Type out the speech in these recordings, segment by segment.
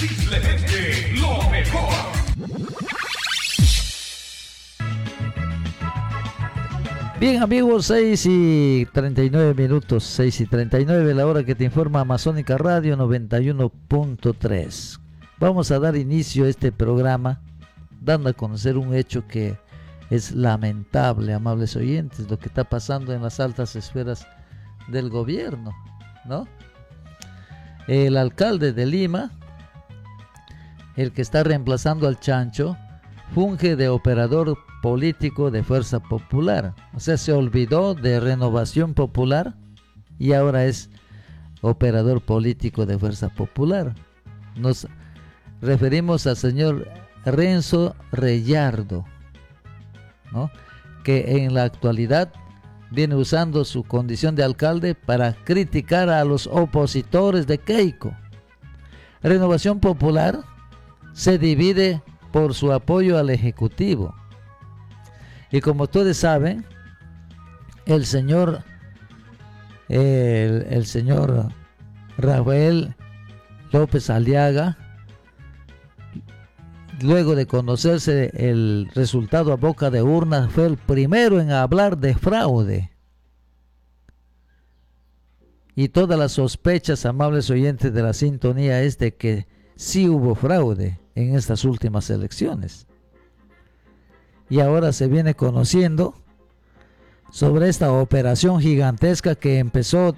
Simplemente lo mejor. Bien amigos, 6:39, 6:39, la hora que te informa Amazónica Radio 91.3. Vamos a dar inicio a este programa dando a conocer un hecho que es lamentable, amables oyentes, lo que está pasando en las altas esferas del gobierno, ¿no? El alcalde de Lima, el que está reemplazando al Chancho, funge de operador político de Fuerza Popular. O sea, se olvidó de Renovación Popular y ahora es operador político de Fuerza Popular. Nos referimos al señor Renzo Reyardo, ¿no? Que en la actualidad viene usando su condición de alcalde para criticar a los opositores de Keiko. Renovación Popular se divide por su apoyo al Ejecutivo. Y como ustedes saben, el señor Rafael López Aliaga, luego de conocerse el resultado a boca de urna, fue el primero en hablar de fraude. Y todas las sospechas, amables oyentes de la sintonía, es de que sí hubo fraude en estas últimas elecciones. Y ahora se viene conociendo sobre esta operación gigantesca que empezó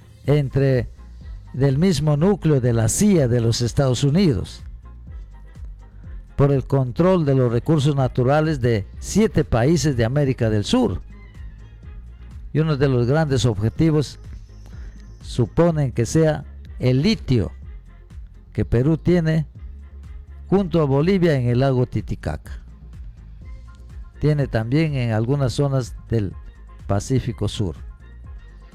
del mismo núcleo de la CIA de los Estados Unidos, por el control de los recursos naturales de 7 países de América del Sur. Y uno de los grandes objetivos suponen que sea el litio que Perú tiene junto a Bolivia en el lago Titicaca. Tiene también en algunas zonas del Pacífico Sur.